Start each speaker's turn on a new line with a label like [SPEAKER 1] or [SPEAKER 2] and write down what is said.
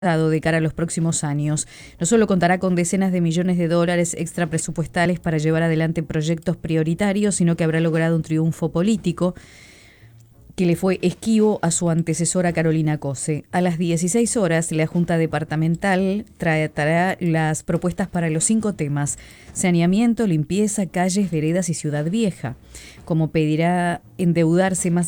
[SPEAKER 1] de cara a los próximos años. No solo contará con decenas de millones de dólares extra presupuestales para llevar adelante proyectos prioritarios, sino que habrá logrado un triunfo político que le fue esquivo a su antecesora Carolina Cose. A las 16 horas, la Junta Departamental tratará las propuestas para los 5 temas: saneamiento, limpieza, calles, veredas y Ciudad Vieja. Como pedirá endeudarse más